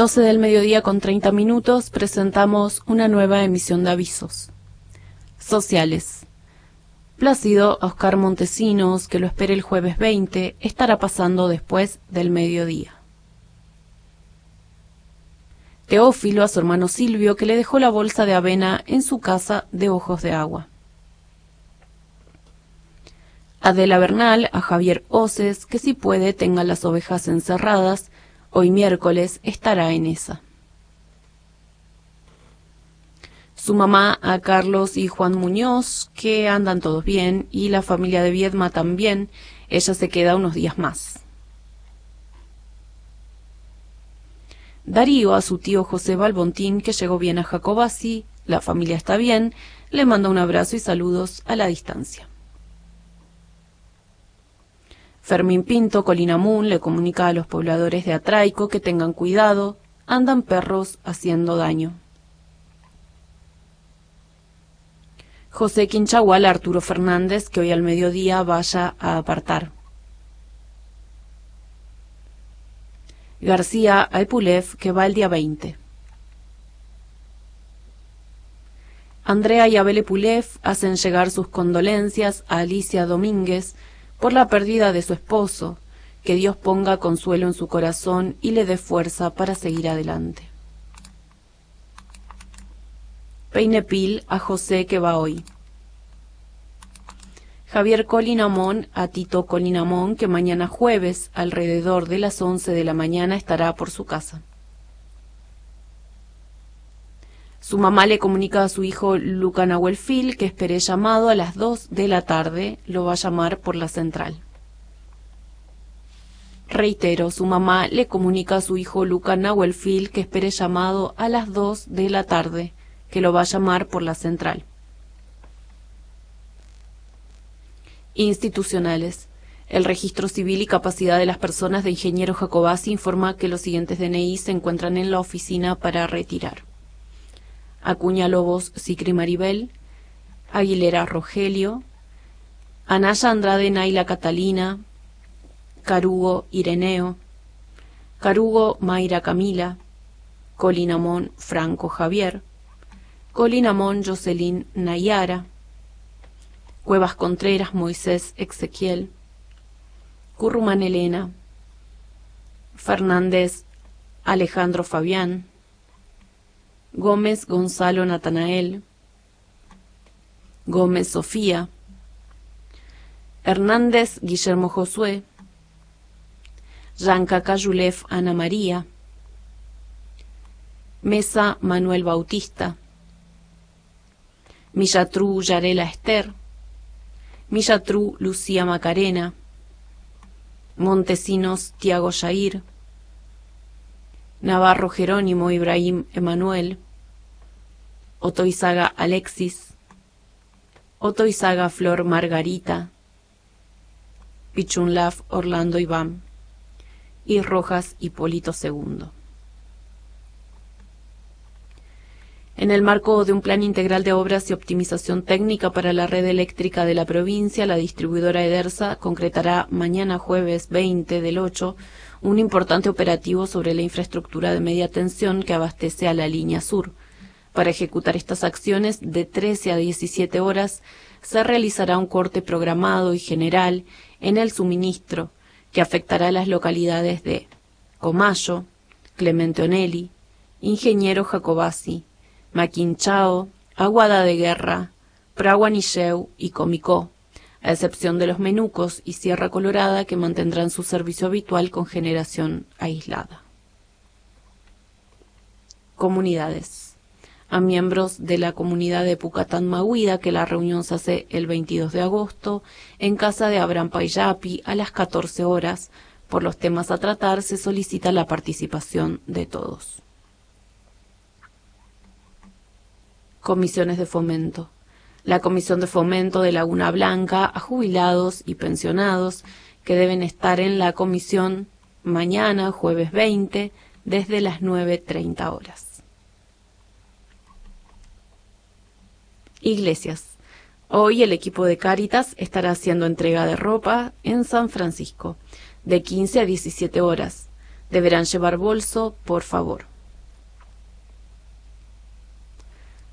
12 del mediodía con 30 minutos, presentamos una nueva emisión de avisos. Sociales. Plácido Oscar Montesinos, que lo espere el jueves 20, estará pasando después del mediodía. Teófilo a su hermano Silvio, que le dejó la bolsa de avena en su casa de Ojos de Agua. Adela Bernal a Javier Oces, que si puede tenga las ovejas encerradas. Hoy miércoles estará en esa. Su mamá a Carlos y Juan Muñoz, que andan todos bien, y la familia de Viedma también. Ella se queda unos días más. Darío a su tío José Balbontín, que llegó bien a Jacobasi. La familia está bien. Le manda un abrazo y saludos a la distancia. Fermín Pinto, Colinamun, le comunica a los pobladores de Atraico que tengan cuidado, andan perros haciendo daño. José Quinchagual a Arturo Fernández, que hoy al mediodía vaya a apartar. García a Epulev, que va el día 20. Andrea y Abel Epulev hacen llegar sus condolencias a Alicia Domínguez por la pérdida de su esposo, que Dios ponga consuelo en su corazón y le dé fuerza para seguir adelante. Peinepil a José, que va hoy. Javier Colinamón a Tito Colinamón, que mañana jueves, alrededor de las 11 de la mañana, estará por su casa. Su mamá le comunica a su hijo Luca Nahuelfil que espere llamado a las 2 de la tarde, lo va a llamar por la central. Reitero, su mamá le comunica a su hijo Luca Nahuelfil que espere llamado a las 2 de la tarde, que lo va a llamar por la central. Institucionales. El Registro Civil y Capacidad de las Personas de Ingeniero Jacobasi informa que los siguientes DNI se encuentran en la oficina para retirar. Acuña Lobos Sicri Maribel, Aguilera Rogelio, Anaya Andrade Naila Catalina, Carugo Ireneo, Carugo Mayra Camila, Colinamón Franco Javier, Colinamón Jocelyn Nayara, Cuevas Contreras Moisés Ezequiel, Currumán Elena, Fernández Alejandro Fabián, Gómez Gonzalo Natanael, Gómez Sofía, Hernández Guillermo Josué, Yanca Cayulef Ana María, Mesa Manuel Bautista, Millatru Yarela Esther, Millatru Lucía Macarena, Montesinos Tiago Yair, Navarro Jerónimo Ibrahim Emanuel, Otoizaga Alexis, Otoizaga Flor Margarita, Pichunlaf Orlando Iván y Rojas Hipólito II. En el marco de un plan integral de obras y optimización técnica para la red eléctrica de la provincia, la distribuidora Edersa concretará mañana jueves 20 del 8 un importante operativo sobre la infraestructura de media tensión que abastece a la línea sur. Para ejecutar estas acciones, de 13 a 17 horas, se realizará un corte programado y general en el suministro, que afectará a las localidades de Comayo, Clemente Onelli, Ingeniero Jacobasi, Maquinchao, Aguada de Guerra, Praguanilleu y Comicó, a excepción de los Menucos y Sierra Colorada, que mantendrán su servicio habitual con generación aislada. Comunidades. A miembros de la comunidad de Pucatán Mahuida, que la reunión se hace el 22 de agosto, en casa de Abraham Paillapi, a las 14 horas. Por los temas a tratar, se solicita la participación de todos. Comisiones de fomento. La Comisión de Fomento de Laguna Blanca a jubilados y pensionados que deben estar en la comisión mañana, jueves 20, desde las 9:30 horas. Iglesias. Hoy el equipo de Cáritas estará haciendo entrega de ropa en San Francisco, de 15 a 17 horas. Deberán llevar bolso, por favor.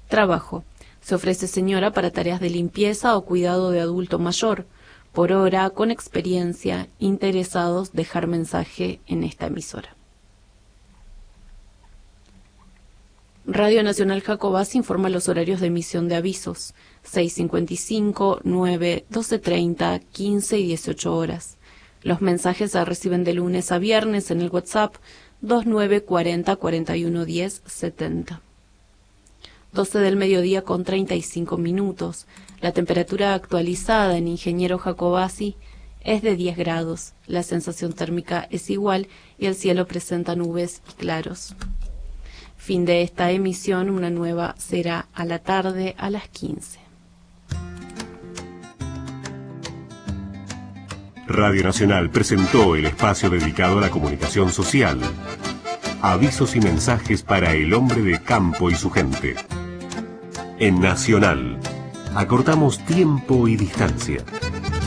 Trabajo. Se ofrece señora para tareas de limpieza o cuidado de adulto mayor. Por hora, con experiencia, interesados, dejar mensaje en esta emisora. Radio Nacional Jacobasi informa los horarios de emisión de avisos: 6:55, 9, 12:30, 15 y 18 horas. Los mensajes se reciben de lunes a viernes en el WhatsApp 2940 41 10 70. 12 del mediodía con 35 minutos. La temperatura actualizada en Ingeniero Jacobasi es de 10 grados. La sensación térmica es igual y el cielo presenta nubes y claros. Fin de esta emisión, una nueva será a la tarde a las 15. Radio Nacional presentó el espacio dedicado a la comunicación social. Avisos y mensajes para el hombre de campo y su gente. En Nacional, acortamos tiempo y distancia.